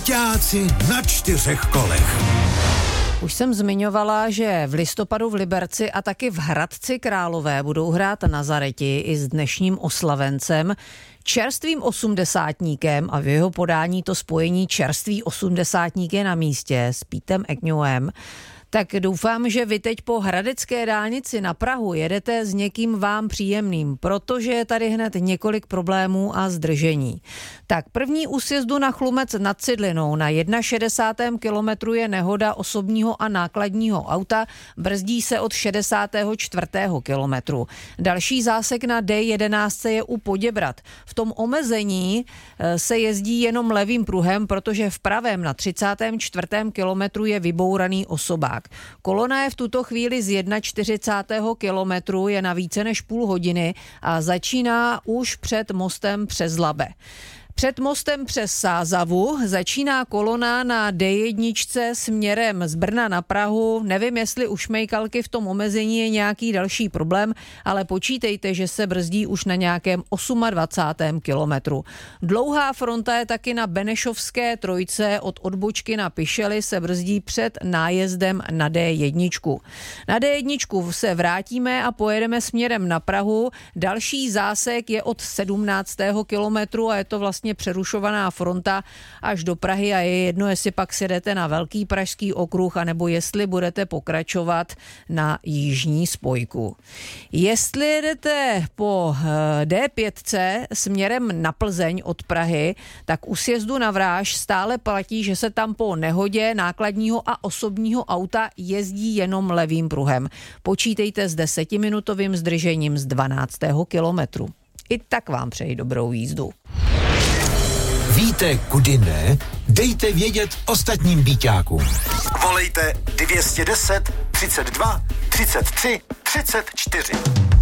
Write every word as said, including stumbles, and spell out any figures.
Byťáci na čtyřech kolech. Už jsem zmiňovala, že v listopadu v Liberci a taky v Hradci Králové budou hrát Nazareti i s dnešním oslavencem, čerstvým osmdesátníkem, a v jeho podání to spojení čerstvý osmdesátník je na místě s Pítem Agnewem. Tak doufám, že vy teď po hradecké dálnici na Prahu jedete s někým vám příjemným, protože je tady hned několik problémů a zdržení. Tak první u sjezdu na Chlumec nad Cidlinou na šedesátém prvním kilometru je nehoda osobního a nákladního auta, brzdí se od šedesátého čtvrtého kilometru. Další zásek na D jedenáct je u Poděbrad. V tom omezení se jezdí jenom levým pruhem, protože v pravém na třicátém čtvrtém kilometru je vybouraný osobák. Kolona je v tuto chvíli z čtyřicátého prvního kilometru, je na více než půl hodiny a začíná už před mostem přes Labe. Před mostem přes Sázavu začíná kolona na D jedna směrem z Brna na Prahu. Nevím, jestli u Šmejkalky v tom omezení je nějaký další problém, ale počítejte, že se brzdí už na nějakém dvacátém osmém kilometru. Dlouhá fronta je taky na Benešovské trojce, od odbočky na Pišely se brzdí před nájezdem na D jedna. Na D jedna se vrátíme a pojedeme směrem na Prahu. Další zásek je od sedmnáctého kilometru a je to vlastně přerušovaná fronta až do Prahy a je jedno, jestli pak sedete na Velký pražský okruh, anebo jestli budete pokračovat na jižní spojku. Jestli jedete po D pět směrem na Plzeň od Prahy, tak u sjezdu na Vráž stále platí, že se tam po nehodě nákladního a osobního auta jezdí jenom levým pruhem. Počítejte s desetiminutovým zdržením z dvanáctého kilometru. I tak vám přeji dobrou jízdu. Víte, kudy ne? Dejte vědět ostatním byťákům. Volejte dvě stě deset, třicet dva, třicet tři, třicet čtyři.